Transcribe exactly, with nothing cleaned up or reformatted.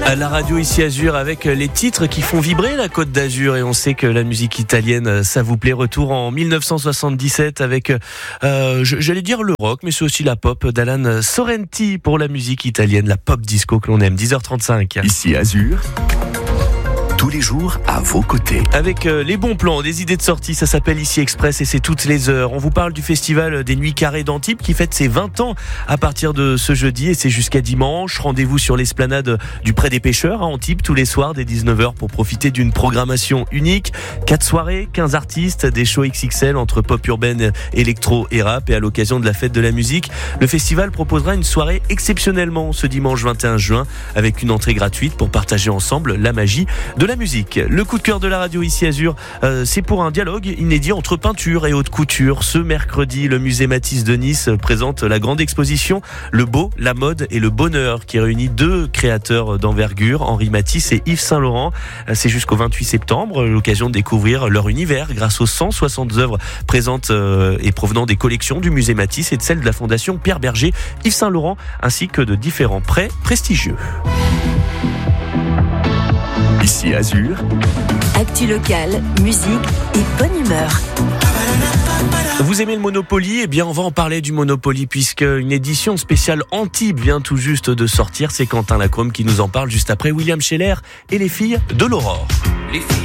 À la radio ici Azur avec les titres qui font vibrer la Côte d'Azur, et on sait que la musique italienne ça vous plaît. Retour en dix-neuf cent soixante-dix-sept avec euh, j'allais dire le rock, mais c'est aussi la pop d'Alan Sorrenti pour la musique italienne, la pop disco que l'on aime. dix heures trente-cinq. Ici Azur, tous les jours à vos côtés. Avec euh, les bons plans, des idées de sortie, ça s'appelle Ici Express et c'est toutes les heures. On vous parle du festival des Nuits Carrées d'Antibes qui fête ses vingt ans à partir de ce jeudi et c'est jusqu'à dimanche. Rendez-vous sur l'esplanade du Pré des Pêcheurs à Antibes tous les soirs dès dix-neuf heures pour profiter d'une programmation unique. Quatre soirées, quinze artistes, des shows X X L entre pop urbaine, électro et rap. Et à l'occasion de la fête de la musique, le festival proposera une soirée exceptionnellement ce dimanche vingt et un juin avec une entrée gratuite pour partager ensemble la magie de la musique. Le coup de cœur de la radio ici Azur, euh, c'est pour un dialogue inédit entre peinture et haute couture. Ce mercredi, le musée Matisse de Nice présente la grande exposition Le Beau, la Mode et le Bonheur qui réunit deux créateurs d'envergure, Henri Matisse et Yves Saint Laurent. C'est jusqu'au vingt-huit septembre, l'occasion de découvrir leur univers grâce aux cent soixante œuvres présentes euh, et provenant des collections du musée Matisse et de celles de la fondation Pierre Berger, Yves Saint Laurent ainsi que de différents prêts prestigieux. Ici Azur, actu locale, musique et bonne humeur. Vous aimez le Monopoly ? Eh bien, on va en parler du Monopoly puisque une édition spéciale Antibes vient tout juste de sortir. C'est Quentin Lacombe qui nous en parle juste après William Scheller et les filles de l'Aurore. Les filles